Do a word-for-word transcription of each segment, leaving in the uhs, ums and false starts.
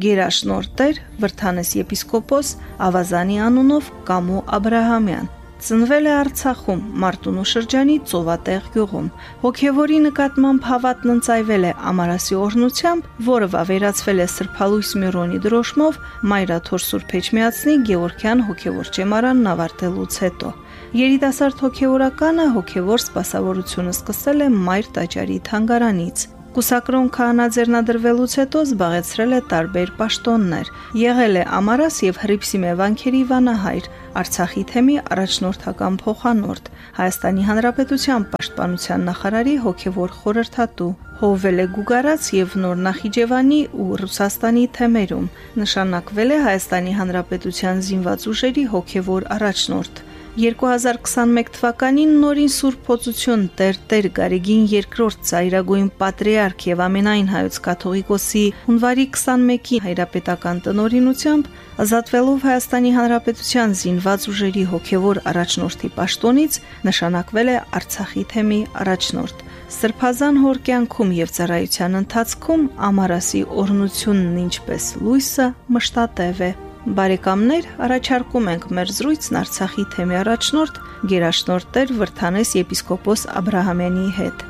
Գերաշնորհ Տեր Վրթանես եպիսկոպոս Ավազանի անունով Կամո Աբրահամյան։ Ծնվել է Արցախում, Մարտունու շրջանի Ծովատեղ գյուղում։ Հոգևորի նկատմամբ հավատն ընծայվել է Ամարասի օրհնությամբ, որը վավերացվել է Սրբալույս Միրոնի դրոշմով Մայրաթոր Սուրբ Էջմիածնի Գևորգյան հոգևոր ճեմարանն ավարտելուց հետո։ Երիտասարդ հոգևորականը հոգևոր սպասավորությունը սկսել է Մայր Տաճարի թանգարանից։ Կուսակրոն քահանաձեռնադրվելուց հետո զբաղեցրել է տարբեր պաշտոններ, եղել է Ամարաս եւ Հռիփսիմ Էվանքերի վանահայր, Արցախի թեմի առաջնորդական փոխանորդ, Հայաստանի Հանրապետության պաշտպանության նախարարի հոգևոր խորհրդատու, հովվել է Գուգարաց եւ Նոր Նախիջևանի ու Ռուսաստանի թեմերում, նշանակվել է Հայաստանի Հանրապետության զինված ուժերի հոգևոր առաջնորդ։ երկու հազար քսաներկու թվականին նորին Սուրբ Փոցություն Տեր Տեր Գարեգին երկրորդ ծայրագույն պատրիարք եւ ամենայն հայոց կաթողիկոսի հունվարի քսաներկուի հայրապետական տնօրինությամբ ազատվելով Հայաստանի Հանրապետության զինված ուժերի հոգևոր առաջնորդի պաշտոնից նշանակվել է Արցախի թեմի առաջնորդ։ Սրբազան հոր կյանքում եւ ծառայության ընթացքում Ամարասի օրհնությունն ինչպես լույսը մշտատև է։ Բարեկամներ, առաջարկում ենք մեր զրույցն Արցախի թեմի առաջնորդ Գերաշնորհ Տեր Վրթանես եպիսկոպոս Աբրահամյանի հետ։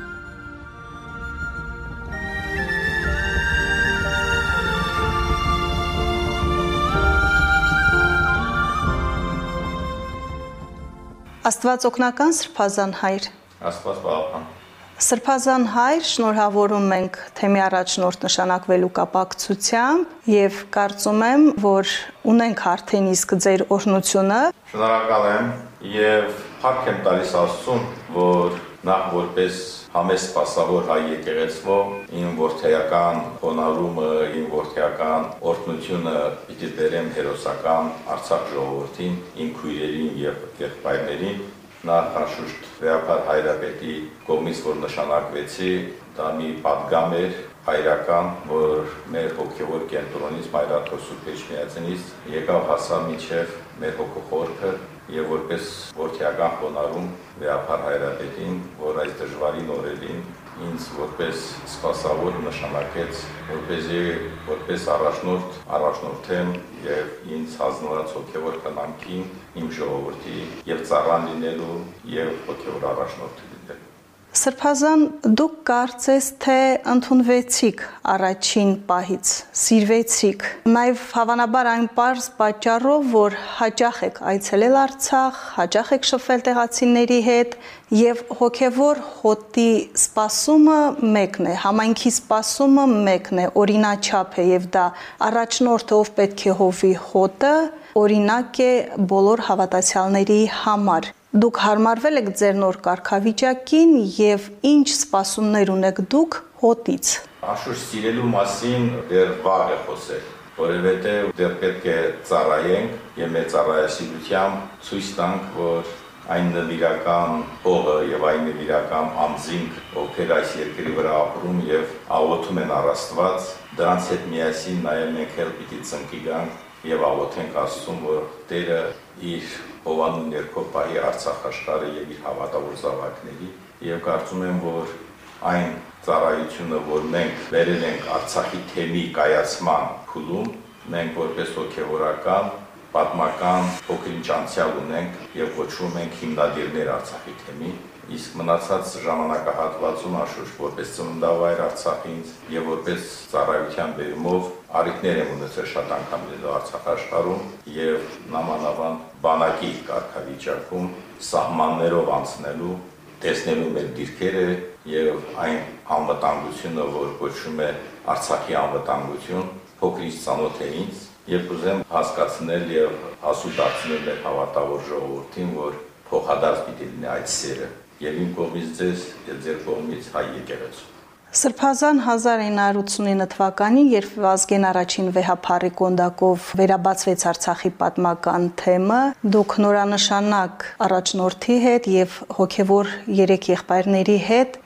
Աստված օգնական Սրբազան հայր։ Աստված պահապան։ Սրբազան հայր, շնորհավորում ենք թեմի առաջնորդ նշանակվելու կապակցությամբ եւ կարծում եմ, որ ունենք արդեն իսկ ձեր օրհնությունը։ Շնորհակալ եմ եւ փառք եմ տալիս Աստծուն, որ նախ որպես համեստ սպասավոր հայ եկեղեցվո իմ որդեական խոնարհումը, իմ որդեական օրհնությունը պիտի բերեմ հերոսական Արցախ ժողովրդին, իմ քույրերին եւ եղբայրներին։ Նախ անշուշտ Վեհապար Հայրապետի կողմից, որ նշանակվեցի, դա մի պատգամ էր հայրական, որ մեր հոգևոր կենտրոնից Մայրաթոր Սուրբ Էջմիածնից եկավ հասավ մինչև մեր հոգոխորքը եւ որպես որդեական խոնարհում Վեհապար Հայրապետին, որ այս դժվարին օրերին ինձ որպես սպասավոր նշանակեց, որպեսզի որպես առաջնորդ առաջնորդեմ եւ ինձ հանձնված հոգևոր կնամքին իմ ժողովրդի եւ ծառան լինելու եւ հոգևոր առաջնորդ լինելու։ Սրբազան, դուք կարծես թե ընդունվեցիք առաջին պահից, սիրվեցիք, նաև հավանաբար այն պարզ պատճառով, որ հաճախ եք այցելել Արցախ, հաճախ եք շփվել տեղացիների հետ եւ հոգևոր հոտի սպասումը մեկն է, համայնքի սպասումը մեկն է, օրինաչափ է եւ դա առաջնորդը, ով պետք է հովի հոտը, օրինակ է բոլոր հավատացյալների համար։ Դուք հարմարվել եք ձեր նոր կարգավիճակին եւ ինչ սպասումներ ունեք դուք հոտից։ Անշուշտ սիրելու մասին դեռ վաղ է խոսել, որովհետեւ դեռ պետք է ծառայենք եւ մեր ծառայասիրությամբ ցույց տանք, որ այն նվիրական հողը եւ այն նվիրական անձինք, ովքեր այս երկրի վրա ապրում եւ աղոթում են առ Աստված, դրանց հետ միասին նաեւ մենք էլ պիտի ծնկի գանք եւ աղոթենք Աստծուն, որ Տերը իր հովանու ներքո պահի Արցախ աշխարհը եւ իր հավատավոր զավակների եւ կարծում եմ, որ այն ծառայությունը, որ մենք վերել ենք Արցախի թեմի կայացման փուլում, մենք որպես հոգեվորական, պատմական փոքրինչ անցյալ ունենք եւ կոչվում ենք հիմնադիրներ Արցախի թեմի, իսկ մնացած ժամանակահատվածում անշուշտ որպես ծննդավայր Արցախից եւ որպես ծառայության բերումով առիթներ եմ ունեցել շատ անգամ լինելու Արցախ աշխարհում եւ նամանավան բանակի կարգավիճակում սահմաններով անցնելու, տեսնելու մեր դիրքերը եւ այն անվտանգությունը, որ կոչվում է Արցախի անվտանգություն, փոքրից ծանոթ է ինձ եւ կուզեմ հասկացնել եւ հասու դարձնել մեր հավատավոր ժողովրդին, որ փոխադարձ պիտի լինի այդ սերը եւ իմ կողմից ձեզ եւ ձեր կողմից հայ եկեղեցու։ Սրբազան հազար ինը հարյուր ութսունինը թվականին, երբ Վազգեն առաջին Վեհապարի կոնդակով վերաբացվեց Արցախի պատմական թեմը, դուք նորանշանակ առաջնորդի հետ եւ հոգեվոր երեք եղբայրների հետ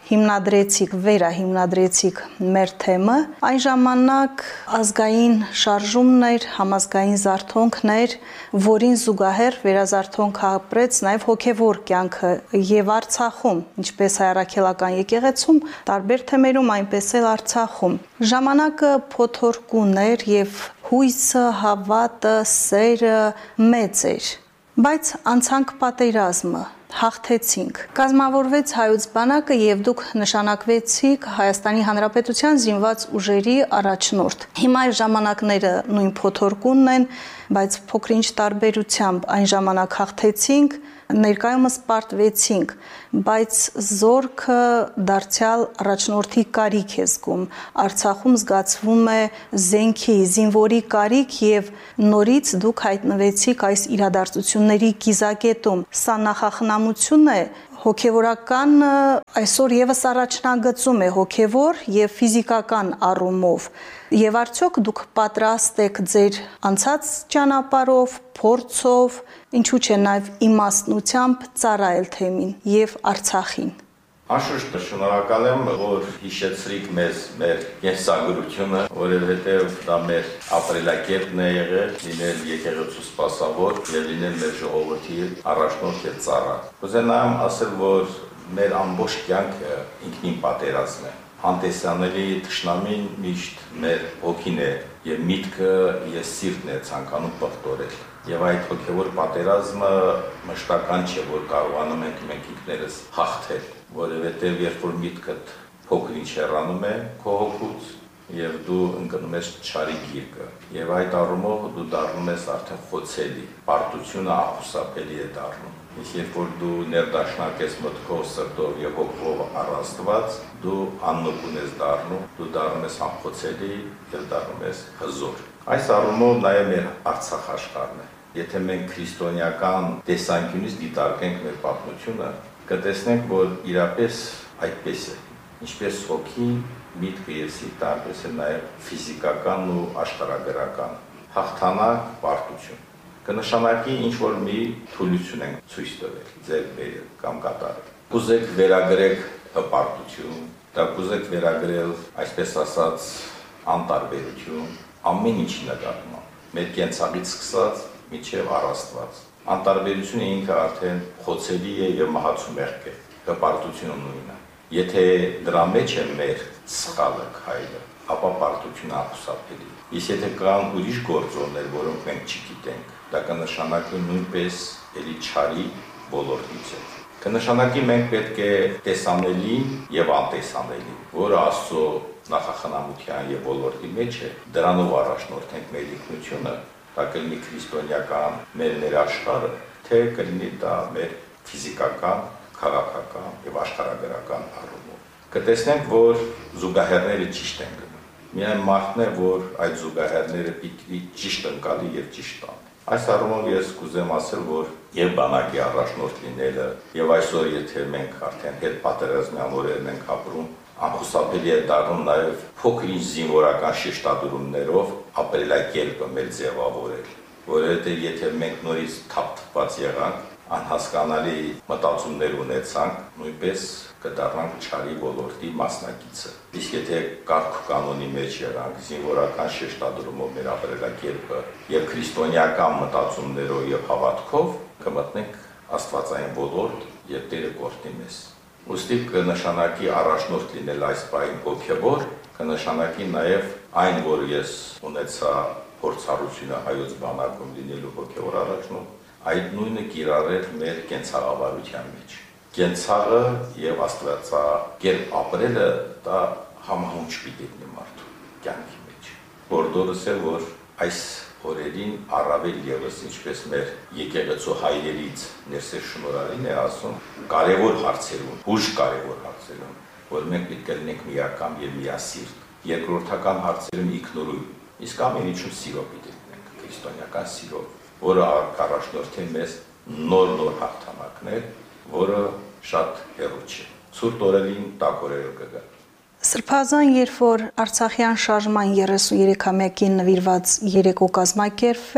հիմնադրեցիք, վերահիմնադրեցիք մեր թեմը, այն ժամանակ ազգային շարժումն էր, համազգային զարթոնքն էր, որին զուգահեռ վերազարթոնք ապրեց նաև հոգևոր կյանքը եւ Արցախում, ինչպես հայրաքելական եկեղեցում, տարբեր թեմերում, այնպես էլ Արցախում։ Ժամանակը փոթորկուն էր եւ հույսը, հավատը, սերը մեծ էր, բայց անցանք պատերազմը, հաղթեցինք, կազմավորվեց հայոց բանակը եւ դուք նշանակվեցիք Հայաստանի Հանրապետության զինված ուժերի առաջնորդ։ Հիմա այս ժամանակները նույն փոթորկունն են, բայց փոքրինչ տարբերությամբ այն ժամանակ հաղթեցինք, ներկայումս պարտվեցինք, բայց զորքը դարձյալ առաջնորդի կարիք է զգում։ Արցախում զգացվում է զենքի, զինվորի կարիք եւ նորից դուք հայտնվեցիք այս իրադարձությունների կիզակետում։ Սա նախախնամություն է, հոգևորական այսօր եւս առաջնագծում է հոգևոր եւ ֆիզիկական առումով։ Եվ արդյոք դուք պատրաստ եք ձեր անցած ճանապարհով, փորձով, ինչու՞ չէ նաև իմաստնությամբ ծառայել թեմին եւ Արցախին։ Անշուշտ շնորհակալ եմ, որ հիշեցրիք մեզ մեր կենսագրությունը, որովհետև դա մեր ապրելակերպն է եղել, լինել եկեղեցու սպասավոր եւ լինել մեր ժողովրդի առաջնորդ եւ ծառա։ Կուզենամ ասել, որ մեր ամբողջ կյանքը ինքնին պատերազմ է։ Անտեսանելի թշնամին միշտ մեր հոգին է եւ միտքը եւ սիրտն է ցանկանում պղտորել։ Եվ այդ հոգևոր պատերազմը մշտական չէ, որ կարողանում ենք մենք ինքներս հաղթել, որովհետև երբ որ միտքդ փոքր-ինչ հեռանում է քո հոգուց եւ դու ընկնում ես չարի գիրկը, եւ այդ առումով դու դառնում ես արդեն խոցելի, պարտությունը ախուսափելի է դառնում։ Իսկ երբ որ դու ներդաշնակ ես մտքով, սրտով եւ հոգով առաստված, դու աննոքուն ես դառնում, դու դառնում ես անխոցելի եւ դառնում ես հզոր։ Այս առումով նաեւ մեր Արցախ աշխարհն է։ Եթե մենք քրիստոնեական տեսանկյունից դիտարկենք մեր պատմությունը, կտեսնենք, որ իրապես այդպես է։ Ինչպես հոգին, միտքը եւ սիրտը, այնպես է նաեւ ֆիզիկական ու աշխարհագրական հաղթանակ, պարտություն։ Կնշանակի ինչ որ մի թուլություն ենք ցույց տվել, ձեր բերել կամ կատարել։ Կուզեք վերագրեք հպարտություն, դա կուզեք վերագրել, այսպես ասած, անտարբերություն, ամեն ինչի նկատմամբ, մեր կենցաղից սկսած մինչև առաստված։ Անտարբերությունը ինքը արդեն խոցելի է եւ մահացու մեղք է, հպարտությունը նույնը։ Եթե դրա մեջ է մեր սխալը, քայլը, ապա պարտությունը ախուսափելի։ Իսկ եթե կան ուրիշ գործոններ, որոնք մենք չգիտենք, դա կնշանակի նույնպես էլի չարի ոլորտից է։ Կնշանակի մենք պետք է տեսանելի եւ անտեսանելի, որը Աստծո նախախնամության եւ ոլորտի մեջ է, դրանով առաջնորդենք մեր ինքնությունը, դա կլինի քրիստոնեական մեր ներաշխարհը, թե կլինի դա մեր ֆիզիկական, քաղաքական եւ աշխարհագրական առումով։ Կտեսնենք, որ զուգահեռները ճիշտ են գնում։ Միայն մարդն է, որ այդ զուգահեռները պիտի ճիշտ ընկալի եւ ճիշտ տան։ Այս առումով ես կուզեմ ասել, որ եւ բանակի առաջնորդ լինելը եւ այսօր եթե մենք արդեն հետ պատերազմյան օրերն ենք ապրում, անխուսափելի է դառնում նաեւ փոքրինչ զինվորական շեշտադրումներով ապրելակերպը մեր ձևավորել, որովհետեւ եթե մենք նորից թափթփված եղանք, անհասկանալի մտածումներ ունեցանք, նույնպես կդառնանք չարի ոլորտի մասնակիցը։ Իսկ եթե կարգ կանոնի մեջ եղանք, զինվորական շեշտադրումով մեր ապրելակերպը եւ քրիստոնեական մտածումներով եւ հավատքով, կմտնենք աստվածային ոլորտ եւ Տերը կօրհնի մեզ։ Ուստի կնշանակի առաջնորդ լինել այս բային հոգևոր, կնշանակի նաեւ այն, որ ես ունեցա փորձառությունը հայոց բանակում լինելու հոգևոր առաջնորդ, այդ նույնը կիրառել մեր կենցաղավարության մեջ։ Կենցաղը եւ աստվածակերպ ապրելը դա համահունչ պիտի լինի մարդու կյանքի մեջ։ Որտորս է, որ այս օրերին առավել եւս ինչպես մեր եկեղեցու հայրերից Ներսես Շնորհարին է ասում, կարևոր հարցերում, հուժ կարևոր հարցերում, որ մենք պետք է լինենք միակամ եւ միասիրտ, երկրորդական հարցերում ինքնուրույն, իսկ ամեն ինչում սիրո պիտի լինենք, քրիստոնեական սիրո, որը առաջնորդի մեզ նոր-նոր հաղթանակներ, որը շատ հեռու չէ։ Ցուրտ օրերին տաք օրերը կգա։ Սրբազան, երբ որ Արցախյան շարժման երեսունյոթամյակին նվիրված երեկո կազմակերպվեց,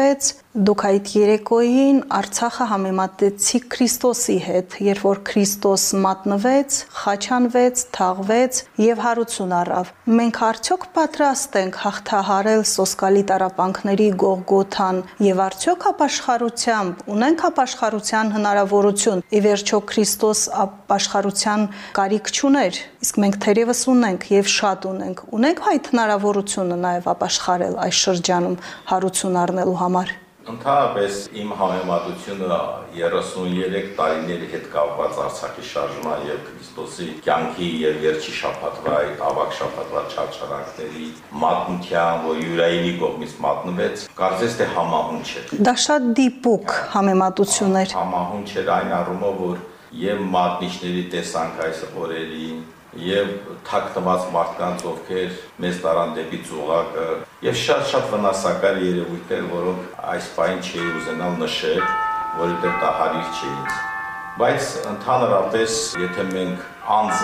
Դուք այդ երեկոյին Արցախը համեմատեցիք Քրիստոսի հետ, երբ որ Քրիստոս մատնվեց, խաչանվեց, թաղվեց եւ հարություն առավ։ Մենք արդյոք պատրաստ ենք հաղթահարել սոսկալի տառապանքների Գողգոթան եւ արդյոք ապաշխարությամբ ունենք ապաշխարության հնարավորություն։ Ի վերջո Քրիստոս ապաշխարության կարիք չուներ, իսկ մենք թերևս ունենք եւ շատ ունենք։ Ունենք այդ հնարավորությունը նաեւ ապաշխարել այս շրջանում հարություն առնելու համար։ Ընդհանրապես իմ համեմատությունը երեսուներեք տարիների հետ կապված Արցախի շարժման եւ Քրիստոսի կյանքի եւ վերջի շաբաթվա այդ ավակ շաբաթվա չարչարանքների մատնության, որ յուրայինի կողմից մատնվեց, կարծես թե համահունչ է։ Դա շատ դիպուկ համեմատություն էր։ Համահունչ էր այն առումով, որ եւ մատնիչների տեսանք այս օրերին եւ թաքնված մարդկանց, ովքեր մեզ տարան դեպի ծուղակը եւ շատ-շատ վնասակար երևույթներ, որոնք այս բան չի ուզենալ նշել, որովհետեւ դա հարիր չի ինձ։ Բայց ընդհանրապես, եթե մենք անձ